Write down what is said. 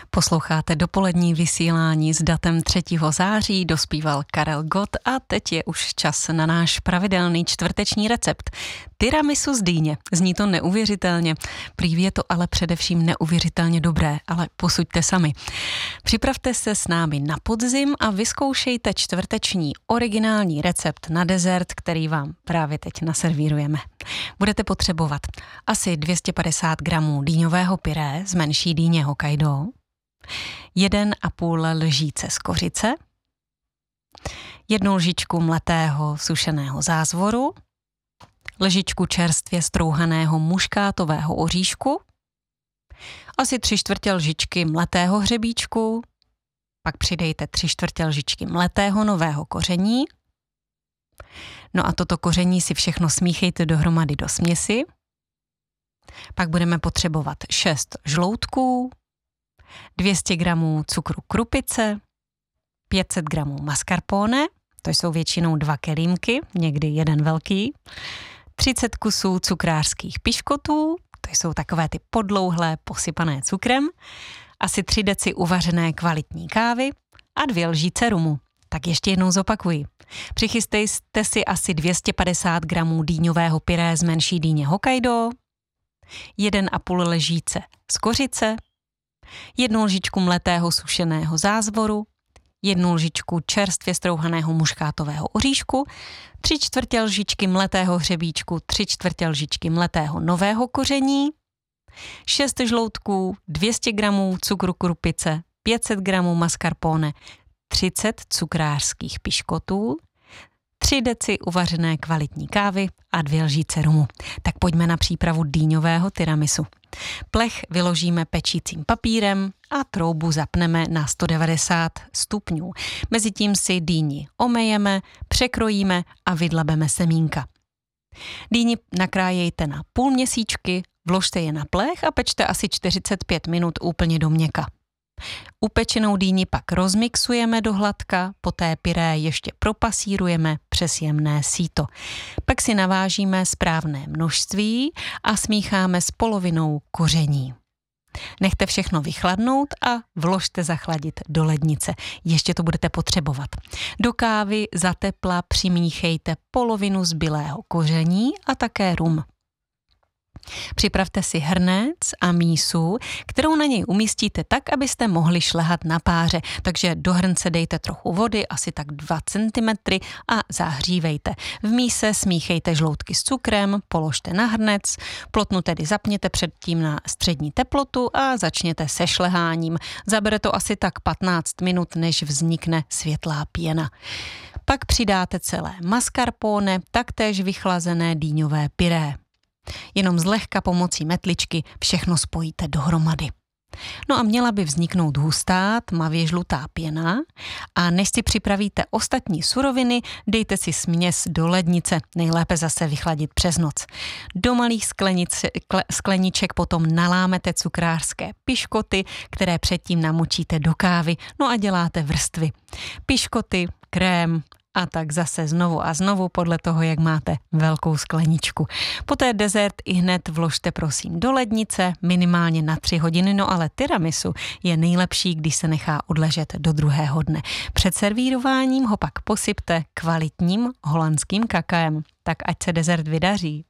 Posloucháte dopolední vysílání s datem 3. září, dospíval Karel Gott a teď je už čas na náš pravidelný čtvrteční recept. Tiramisu z dýně. Zní to neuvěřitelně. Prý je to ale především neuvěřitelně dobré, ale posuďte sami. Připravte se s námi na podzim a vyzkoušejte čtvrteční originální recept na dezert, který vám právě teď naservírujeme. Budete potřebovat asi 250 gramů dýňového pyré z menší dýně Hokkaido, 1,5 lžíce skořice, 1 lžičku mletého sušeného zázvoru, lžičku čerstvě strouhaného muškátového oříšku, asi 3/4 lžičky mletého hřebíčku, pak přidejte 3/4 lžičky mletého nového koření. No a toto koření si všechno smíchejte dohromady do směsi. Pak budeme potřebovat 6 žloutků, 200 gramů cukru krupice, 500 gramů mascarpone, to jsou většinou 2 kelímky, někdy jeden velký, 30 kusů cukrářských piškotů, to jsou takové ty podlouhlé posypané cukrem, asi 3 deci uvařené kvalitní kávy a 2 lžíce rumu. Tak ještě jednou zopakuji. Přichystejte si asi 250 gramů dýňového pyré z menší dýně Hokkaido, 1,5 lžíce skořice, 1 lžičku mletého sušeného zázvoru, 1 lžičku čerstvě strouhaného muškátového oříšku, 3/4 lžičky mletého hřebíčku, 3/4 lžičky mletého nového koření, 6 žloutků, 200 gramů cukru krupice, 500 gramů mascarpone, 30 cukrářských piškotů, 3 deci uvařené kvalitní kávy a 2 lžíce rumu. Tak pojďme na přípravu dýňového tiramisu. Plech vyložíme pečícím papírem a troubu zapneme na 190 stupňů. Mezitím si dýni omejeme, překrojíme a vydlabeme semínka. Dýni nakrájejte na půlměsíčky, vložte je na plech a pečte asi 45 minut úplně do měka. Upečenou dýni pak rozmixujeme do hladka, poté pyré ještě propasírujeme přes jemné síto. Pak si navážíme správné množství a smícháme s polovinou koření. Nechte všechno vychladnout a vložte zachladit do lednice. Ještě to budete potřebovat. Do kávy za tepla přimíchejte polovinu zbylého koření a také rum. Připravte si hrnec a mísu, kterou na něj umístíte tak, abyste mohli šlehat na páře. Takže do hrnce dejte trochu vody, asi tak 2 cm a zahřívejte. V míse smíchejte žloutky s cukrem, položte na hrnec, plotnu tedy zapněte předtím na střední teplotu a začněte se šleháním. Zabere to asi tak 15 minut, než vznikne světlá pěna. Pak přidáte celé mascarpone, taktéž vychlazené dýňové pyré. Jenom zlehka pomocí metličky všechno spojíte dohromady. No a měla by vzniknout hustá, tmavě žlutá pěna a než si připravíte ostatní suroviny, dejte si směs do lednice, nejlépe zase vychladit přes noc. Do malých skleniček potom nalámete cukrářské piškoty, které předtím namočíte do kávy, no a děláte vrstvy. Piškoty, krém, a tak zase znovu a znovu podle toho, jak máte velkou skleničku. Poté dezert ihned vložte prosím do lednice, minimálně na 3 hodiny, no ale tiramisu je nejlepší, když se nechá odležet do druhého dne. Před servírováním ho pak posypte kvalitním holandským kakaem. Tak ať se dezert vydaří.